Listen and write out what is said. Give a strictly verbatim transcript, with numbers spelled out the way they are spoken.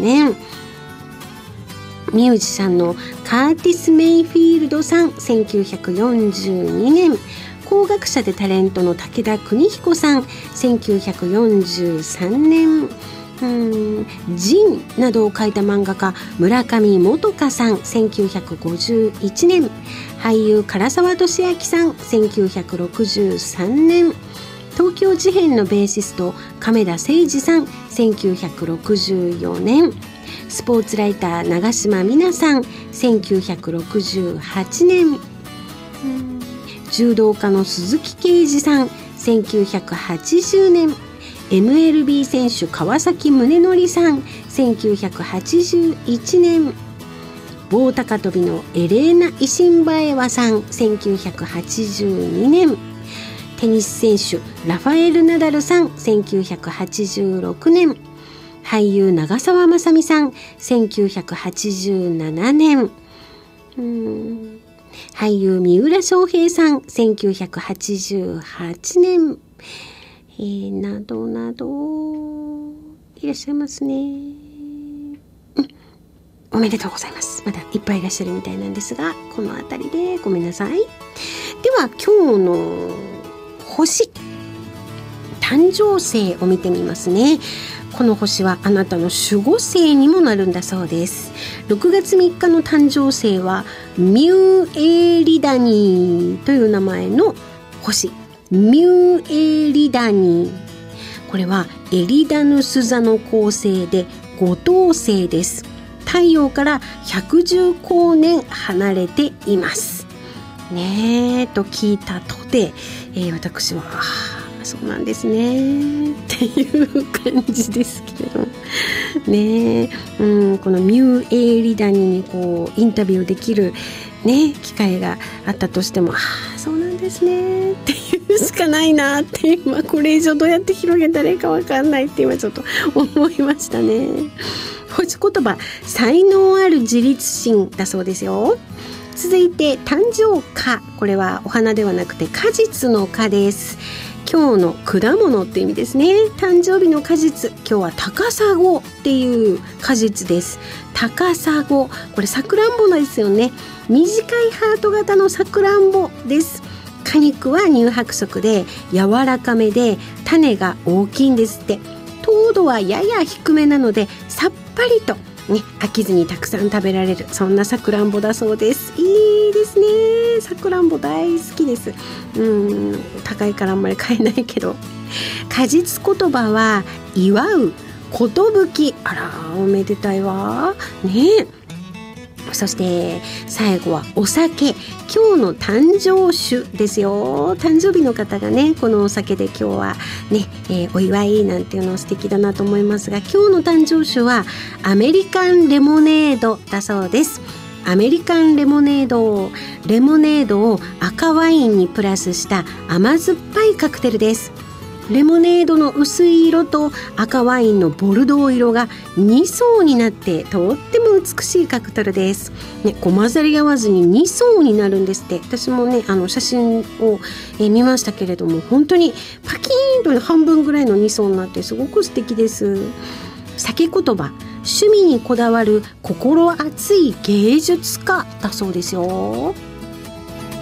年。ミュージシャンのカーティス・メイフィールドさん、せんきゅうひゃくよんじゅうにねん。工学者でタレントの武田邦彦さん、せんきゅうひゃくよんじゅうさんねん。うーんジンなどを書いた漫画家村上元香さん、せんきゅうひゃくごじゅういちねん。俳優唐沢寿明さん、せんきゅうひゃくろくじゅうさんねん。東京事変のベーシスト亀田誠司さん、せんきゅうひゃくろくじゅうよねん。スポーツライター長島美奈さん、せんきゅうひゃくろくじゅうはちねん。柔道家の鈴木啓二さん、せんきゅうひゃくはちじゅうねん。エムエルビー 選手川崎宗則さん、せんきゅうひゃくはちじゅういちねん。棒高跳びのエレーナ・イシンバエワさん、せんきゅうひゃくはちじゅうにねん。テニス選手ラファエル・ナダルさん、せんきゅうひゃくはちじゅうろくねん。俳優長澤まさみさん、せんきゅうひゃくはちじゅうななねん。うーん俳優三浦翔平さん、せんきゅうひゃくはちじゅうはちねん、えー、などなどいらっしゃいますね、うん、おめでとうございます。まだいっぱいいらっしゃるみたいなんですが、このあたりでごめんなさい。では今日の星誕生星を見てみますね。この星はあなたの守護星にもなるんだそうです。ろくがつみっかの誕生星はミューエリダニーという名前の星、ミューエリダニー。これはエリダヌス座の恒星で五等星です。太陽からひゃくじゅうこうねん離れていますねえと聞いたとて、えー、私はそうなんですねっていう感じですけれどもね、うん、このミューエリダニにこうインタビューできる、ね、機会があったとしても、ああそうなんですねっていうしかないなって、今これ以上どうやって広げたらいいか分かんないって今ちょっと思いましたね。星言葉、才能ある自立心だそうですよ。続いて誕生花、これはお花ではなくて果実の果です。今日の果物って意味ですね。誕生日の果実、今日は高砂っていう果実です。高砂、これさくらんぼですよね。短いハート型のさくらんぼです。果肉は乳白色で柔らかめで種が大きいんですって。糖度はやや低めなのでさっぱりとね、飽きずにたくさん食べられる、そんなさくらんぼだそうです。いいですね。さくらんぼ大好きです。うん、高いからあんまり買えないけど。果実言葉は祝う、ことぶき。あらおめでたいわね。そして最後はお酒、今日の誕生酒ですよ。誕生日の方がねこのお酒で今日はね、えー、お祝いなんていうの素敵だなと思いますが、今日の誕生酒はアメリカンレモネードだそうです。アメリカンレモネード、レモネードを赤ワインにプラスした甘酸っぱいカクテルです。レモネードの薄い色と赤ワインのボルドー色がに層になってとっても美しいカクテルです、ね、こう混ざり合わずにに層になるんですって。私もねあの写真を、えー、見ましたけれども、本当にパキーンと半分ぐらいのに層になってすごく素敵です。酒言葉、趣味にこだわる心熱い芸術家だそうですよ。